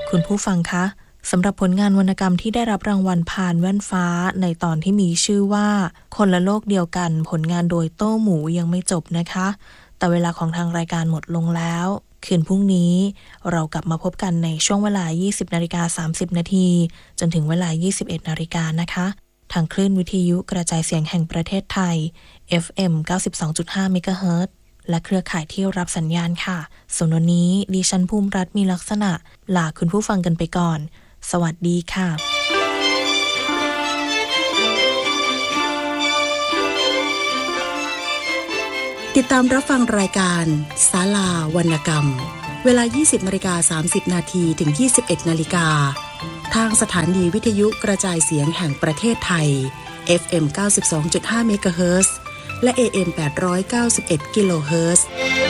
คุณผู้ฟังคะสำหรับผลงานวรรณกรรมที่ได้รับรางวัลพานแว่นฟ้าในตอนที่มีชื่อว่าคนละโลกเดียวกันผลงานโดยโต้หมูยังไม่จบนะคะแต่เวลาของทางรายการหมดลงแล้วคืนพรุ่งนี้เรากลับมาพบกันในช่วงเวลา 20:30 นาทีจนถึงเวลา 21 นาฬิกานะคะทางคลื่นวิทยุกระจายเสียงแห่งประเทศไทย FM 92.5 เมกะเฮิรตซ์และเครือข่ายที่รับสัญญาณค่ะส่วนวันนี้ดิฉันภูมิรัตน์มีลักษณะลาคุณผู้ฟังกันไปก่อนสวัสดีค่ะติดตามรับฟังรายการศาลาวรรณกรรมเวลา 20:30 นาทีถึง 21 นาฬิกาทางสถานีวิทยุกระจายเสียงแห่งประเทศไทย FM 92.5 เมกะเฮิรตซ์และ AM 891 กิโลเฮิรตซ์